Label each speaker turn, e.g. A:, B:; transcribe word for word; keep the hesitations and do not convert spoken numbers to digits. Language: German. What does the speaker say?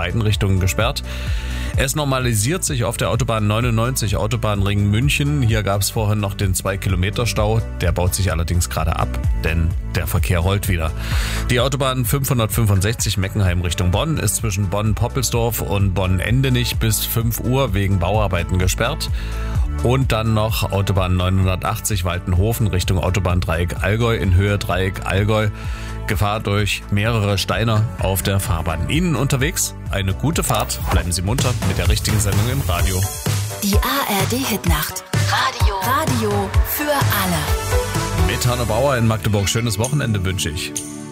A: beiden Richtungen gesperrt. Es normalisiert sich auf der Autobahn neunundneunzig, Autobahnring München. Hier gab es vorhin noch den zwei Kilometer Stau. Der baut sich allerdings gerade ab, denn der Verkehr rollt wieder. Die Autobahn fünfhundertfünfundsechzig Meckenheim Richtung Bonn ist zwischen Bonn-Poppelsdorf und Bonn-Endenich bis fünf Uhr wegen Bauarbeiten gesperrt. Und dann noch Autobahn neunhundertachtzig Waltenhofen Richtung Autobahndreieck Allgäu in Höhe Dreieck Allgäu. Gefahr durch mehrere Steiner auf der Fahrbahn. Ihnen unterwegs eine gute Fahrt. Bleiben Sie munter mit der richtigen Sendung im Radio.
B: Die A R D-Hitnacht. Radio. Radio für alle.
A: Mit Hanno Bauer in Magdeburg. Schönes Wochenende wünsche ich.